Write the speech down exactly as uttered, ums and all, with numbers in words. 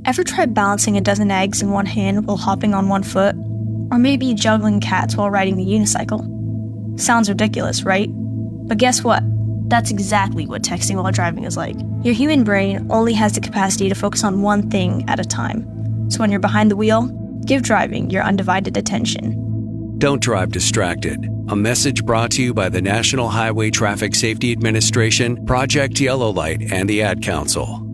Ever try balancing a dozen eggs in one hand while hopping on one foot? Or maybe juggling cats while riding a unicycle? Sounds ridiculous, right? But guess what? That's exactly what texting while driving is like. Your human brain only has the capacity to focus on one thing at a time. So when you're behind the wheel, give driving your undivided attention. Don't drive distracted. A message brought to you by the National Highway Traffic Safety Administration, Project Yellow Light, and the Ad Council.